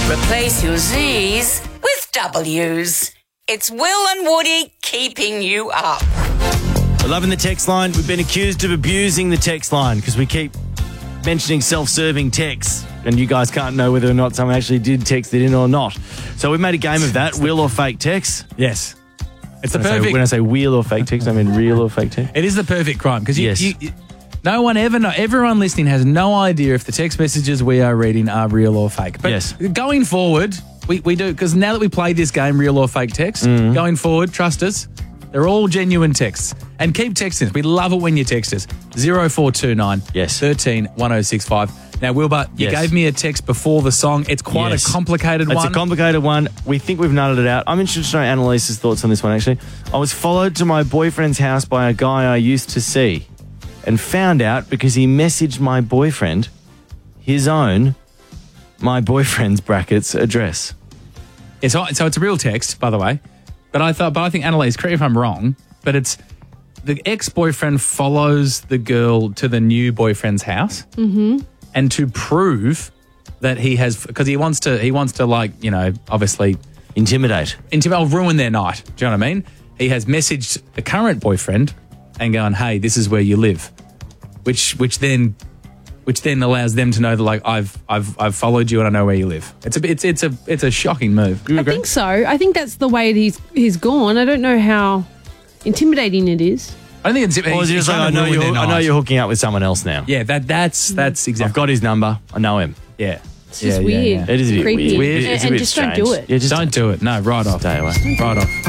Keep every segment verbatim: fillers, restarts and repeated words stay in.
Replace your Z's with W's. It's Will and Woody keeping you up. We're loving the text line. We've been accused of abusing the text line because we keep mentioning self-serving texts, and you guys can't know whether or not someone actually did text it in or not. So we've made a game of that, real or fake text. Yes. It's the When I say- perfect... when I say real or fake text, I mean real or fake text. It is the perfect crime because you, Yes. you, you, no one ever know. Everyone listening has no idea if the text messages we are reading are real or fake. But Yes. going forward, we, we do, because now that we play this game, real or fake text, Mm-hmm. going forward, trust us, they're all genuine texts. And keep texting us. We love it when you text us. zero four two nine Yes. thirteen one oh six five. Now, Wilbur, you Yes. gave me a text before the song. It's quite Yes. a complicated It's one. a complicated one. We think we've nulled it out. I'm interested to know Annalise's thoughts on this one, actually. I was followed to my boyfriend's house by a guy I used to see and found out because he messaged my boyfriend his own, my boyfriend's brackets address. It's, so it's a real text, by the way. But I thought, but I think Annalise, correct me if I'm wrong, but it's the ex-boyfriend follows the girl to the new boyfriend's house, mm-hmm. and to prove that he has, because he wants to, he wants to like, you know, obviously Intimidate. intimidate, ruin their night. Do you know what I mean? He has messaged the current boyfriend and going, "Hey, this is where you live," which which then. Which then allows them to know that, like, I've I've I've followed you and I know where you live. It's a it's it's a it's a shocking move. Do you I agree? think so. I think that's the way he's he's gone. I don't know how intimidating it is. I don't think it's. Or is he he's just like, trying I to know, ruin you're, their I know night. you're hooking up with someone else now. Yeah, that that's that's exactly. I've got his number. I know him. Yeah, It's just yeah, weird. Yeah, yeah. It is a bit Creepy. weird. Weird. And, It's a and bit just don't strange. do it. Yeah, just Don't do it. No, right off. Stay away. Right off.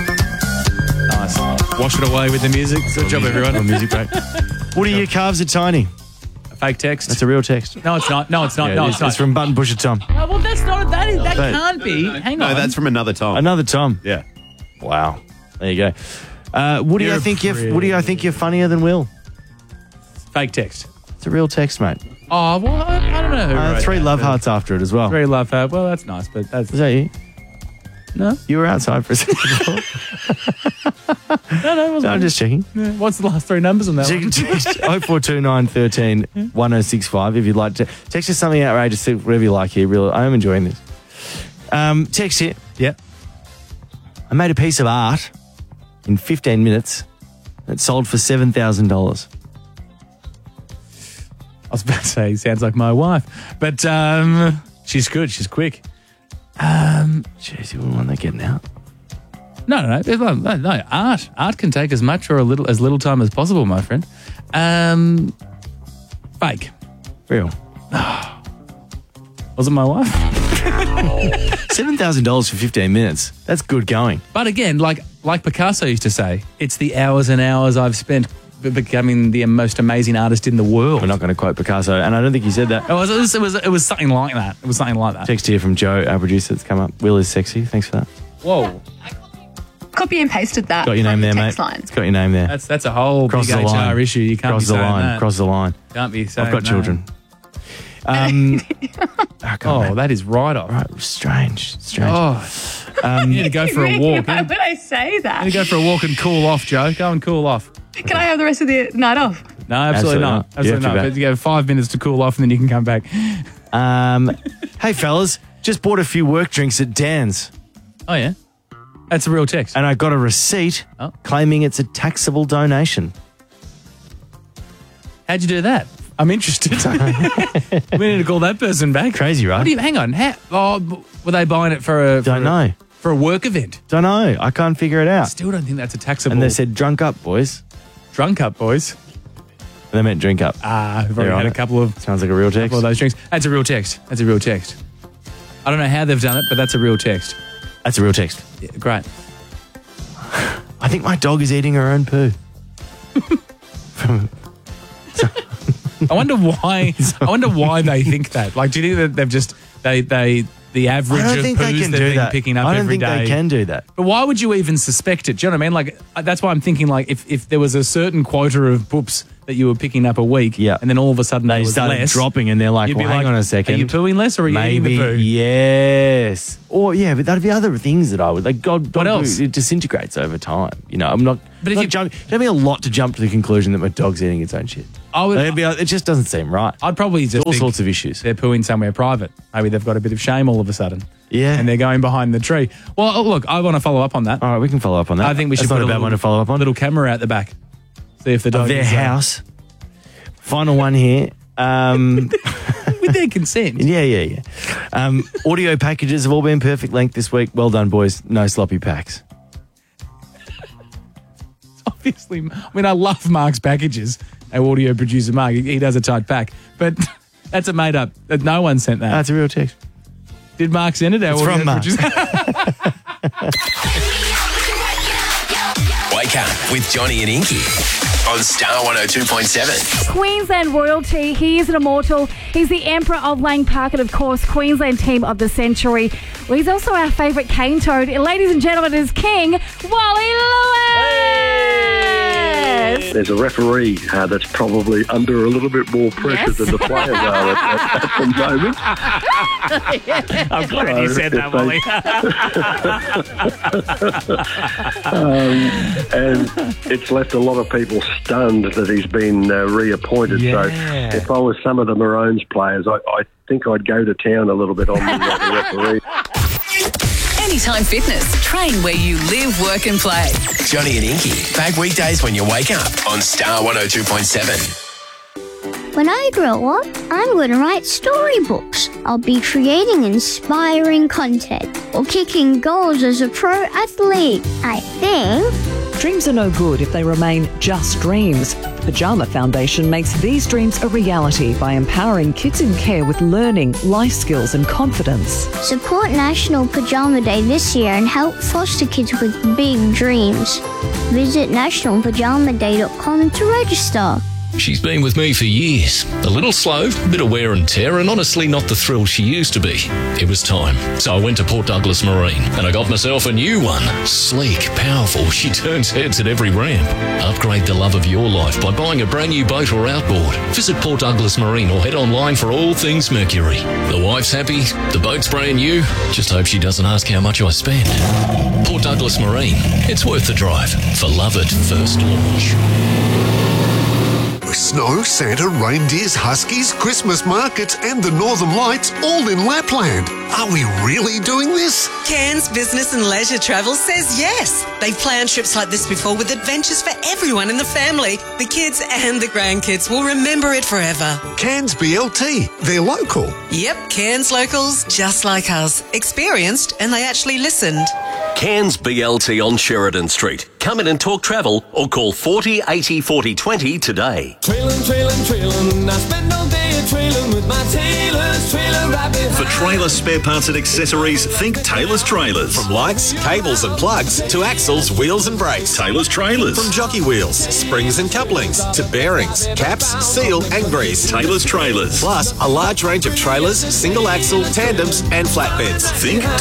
Nice. Wash it away with the music. Good job, everyone. A music break. Woody, your calves are tiny. Fake text. That's a real text. no, it's not. No, it's not. Yeah, no, it it's is. not. It's from Button Pusher Tom. Oh, well, that's not. That is. That But- can't be. Hang No, on. that's from another Tom. Another Tom. Yeah. Wow. There you go. Uh, Woody, You're I think you're pretty- Woody, I think you're funnier than Will. fake text. It's a real text, mate. Oh well, I, I don't know who. Uh, wrote three that, love but- hearts after it as well. Three love heart. Well, that's nice, but that's Was that you? no, You were outside for a second. no, no. It wasn't. No, I'm just checking. Yeah. What's the last three numbers on that one? oh four two nine one three one oh six five if you'd like to. Text us something outrageous, whatever you like here. Real, I am enjoying this. Um, text here. Yeah. I made a piece of art in fifteen minutes that sold for seven thousand dollars. I was about to say, sounds like my wife, but um, she's good. She's quick. Um, Jeez, you wouldn't want that getting out. no, no, no, no, no. Art, art can take as much or a little as little time as possible, my friend. Um, fake. Real. Was it my wife? seven thousand dollars for fifteen minutes. That's good going. But again, like like Picasso used to say, it's the hours and hours I've spent b- becoming the most amazing artist in the world. We're not going to quote Picasso, and I don't think he said that. It was, it was it was it was something like that. It was something like that. Text here from Joe, our producer, that's come up. Will is sexy. Thanks for that. Whoa, Copy and pasted that. Got your from name there, the mate. text line. It's got your name there. that's that's a whole Crosses big the H R line. issue. You can't Crosses be the saying line. that. Crosses the line. Can't be saying I've got that. children. Um, oh, God, Oh, mate. that is right off. Right, strange, strange. Oh, Um, you need to go for a Really? walk. Why You would I say that? need to go for a walk and cool off, Joe. Go and cool off. Can I have the rest of the night off? No, absolutely, Absolutely not. not. You Absolutely have to not. back. But you have five minutes to cool off and then you can come back. um, hey, fellas, just bought a few work drinks at Dan's, Oh, yeah? That's a real text. and I got a receipt Oh. claiming it's a taxable donation. How'd you do that? I'm interested. We need to call that person back. Crazy, right? What do you, hang on. How, oh, b- were they buying it for a, for Don't a, know. for a work event? Don't know. I can't figure it out. Still don't think that's a taxable. And they said, drunk up, boys. drunk up, boys. And they meant drink up. Ah, I've already They're on had a it. couple of, Sounds like a real text. couple of those drinks. That's a real text. That's a real text. I don't know how they've done it, but that's a real text. That's a real text. Yeah, great. I think my dog is eating her own poo. I wonder why. I wonder why they think that. Like, do you think that they've just they they the average I don't of think they poos can they've do been that. picking up I don't every think day? they can do that. But why would you even suspect it? Do you know what I mean? Like, uh, that's why I'm thinking, like, if, if there was a certain quota of poops that you were picking up a week, Yeah. and then all of a sudden They there was started less, dropping and they're like, you'd well, be hang like, on a second. Are you pooing less or are you Maybe, eating the poo? yes. Or, yeah, but that'd be other things that I would, like, God, dog else? poo, it disintegrates over time. You know, I'm not, But if not you- jump, it don't be a lot to jump to the conclusion that my dog's eating its own shit. I would. It'd be like- it just doesn't seem right. I'd probably just all think sorts of issues. they're pooing somewhere private. Maybe they've got a bit of shame all of a sudden. Yeah. And they're going behind the tree. Well, oh, look, I want to follow up on that. All right, we can follow up on that. I think we should That's put not a a bad little, one to follow up on. little camera out the back. See if the dog Of their is, uh, house. Final one here. Um, with their consent. yeah, yeah, yeah. Um, audio packages have all been perfect length this week. Well done, boys. No sloppy packs. Obviously, I mean, I love Mark's packages. Our audio producer, Mark, he, he does a tight pack. But that's a made up. That no one sent that. That's a real text. Did Mark send it? Our It's audio from Mark. producer? Wake up with Johnny and Inky on Star one oh two point seven. Queensland royalty. He is an immortal. He's the Emperor of Lang Park and, of course, Queensland Team of the Century. Well, he's also our favourite cane toad. Ladies and gentlemen, it is King Wally Lewis. There's a referee uh, that's probably under a little bit more pressure Yes. than the players are at, at, at the moment. I'm glad you So said that, if they- Wally. um, and it's left a lot of people stunned that he's been uh, reappointed. Yeah. So if I was some of the Maroons players, I, I think I'd go to town a little bit on the, uh, the referee. Anytime Fitness. Train where you live, work and play. Johnny and Inky, back weekdays when you wake up on Star one oh two point seven. When I grow up, I'm going to write storybooks. I'll be creating inspiring content or kicking goals as a pro athlete. I think. Dreams are no good if they remain just dreams. Pajama Foundation makes these dreams a reality by empowering kids in care with learning, life skills and confidence. Support National Pajama Day this year and help foster kids with big dreams. Visit national pajama day dot com to register. She's been with me for years. A little slow, a bit of wear and tear, and honestly not the thrill she used to be. It was time. So I went to Port Douglas Marine, and I got myself a new one. Sleek, powerful, she turns heads at every ramp. Upgrade the love of your life by buying a brand new boat or outboard. Visit Port Douglas Marine or head online for all things Mercury. The wife's happy, the boat's brand new. Just hope she doesn't ask how much I spend. Port Douglas Marine. It's worth the drive for love at first launch. Snow, Santa, reindeers, huskies, Christmas markets and the Northern Lights all in Lapland. Are we really doing this? Cairns Business and Leisure Travel says yes. They've planned trips like this before with adventures for everyone in the family. The kids and the grandkids will remember it forever. Cairns B L T. They're local. Yep, Cairns locals, just like us. Experienced, and they actually listened. Cairns B L T on Sheridan Street. Come in and talk travel or call forty eighty forty twenty today. Trailin', trailin', trailin', I spend all day a-trailin' with my Taylor's Trailer Rabbit. For trailer spare parts and accessories, think Taylor's Trailers. From lights, cables and plugs to axles, wheels and brakes. Taylor's Trailers. From jockey wheels, springs and couplings to bearings, caps, seal and grease. Taylor's Trailers. Plus a large range of trailers, single axle, tandems and flatbeds. Think